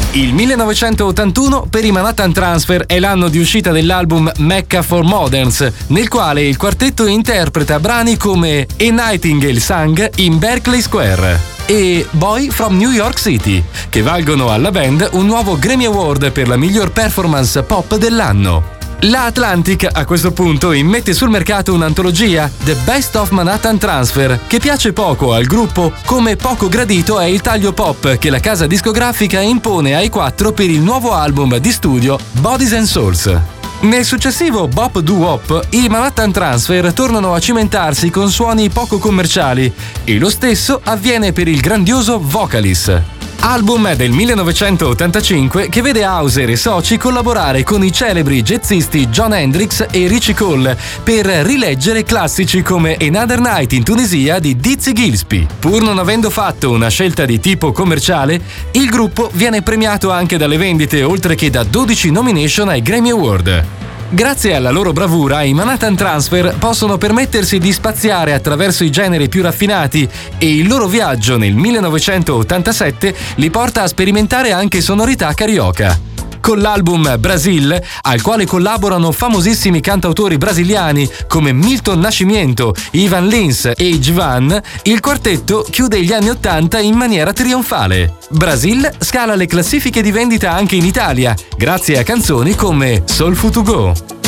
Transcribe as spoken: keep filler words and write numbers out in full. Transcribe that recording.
Il millenovecentottantuno per i Manhattan Transfer è l'anno di uscita dell'album Mecca for Moderns, nel quale il quartetto interpreta brani come A Nightingale Sang in Berkeley Square e Boy from New York City, che valgono alla band un nuovo Grammy Award per la miglior performance pop dell'anno. La Atlantic a questo punto immette sul mercato un'antologia, The Best of Manhattan Transfer, che piace poco al gruppo, come poco gradito è il taglio pop che la casa discografica impone ai quattro per il nuovo album di studio Bodies and Souls. Nel successivo Bop Doo Wop, i Manhattan Transfer tornano a cimentarsi con suoni poco commerciali e lo stesso avviene per il grandioso Vocalist. Album del millenovecentottantacinque che vede Hauser e soci collaborare con i celebri jazzisti Jon Hendricks e Richie Cole per rileggere classici come Another Night in Tunisia di Dizzy Gillespie. Pur non avendo fatto una scelta di tipo commerciale, il gruppo viene premiato anche dalle vendite oltre che da dodici nomination ai Grammy Award. Grazie alla loro bravura, i Manhattan Transfer possono permettersi di spaziare attraverso i generi più raffinati e il loro viaggio nel millenovecentottantasette li porta a sperimentare anche sonorità carioca. Con l'album Brasil, al quale collaborano famosissimi cantautori brasiliani come Milton Nascimento, Ivan Lins e Djavan, il quartetto chiude gli anni Ottanta in maniera trionfale. Brasil scala le classifiche di vendita anche in Italia, grazie a canzoni come Soulful to Go.